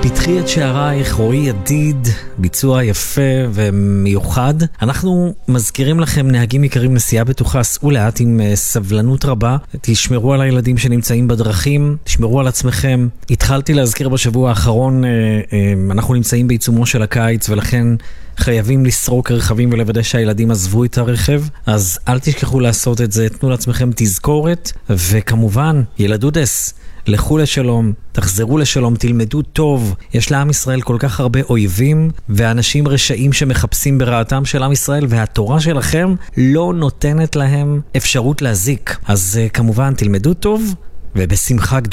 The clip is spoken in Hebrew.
פתחי את שערייך, רועי ידיד, ביצוע יפה ומיוחד. אנחנו מזכירים לכם, נהגים יקרים, נסיעה בטוחה, סעו לאט עם סבלנות רבה, תשמרו על הילדים שנמצאים בדרכים, תשמרו על עצמכם. התחלתי להזכיר בשבוע האחרון, אנחנו נמצאים בעיצומו של הקיץ, ולכן חייבים לסרוק רכבים ולוודא שהילדים עזבו את הרכב, אז אל תשכחו לעשות את זה, תנו לעצמכם תזכורת, וכמובן, ילדודס, לכו לשלום, תחזרו לשלום, תלמדו טוב. יש לעם ישראל כל כך הרבה אויבים ואנשים רשעים שמחפשים ברעתם של עם ישראל, והתורה שלכם לא נותנת להם אפשרות להזיק. אז כמובן תלמדו טוב ובשמחה גדולה.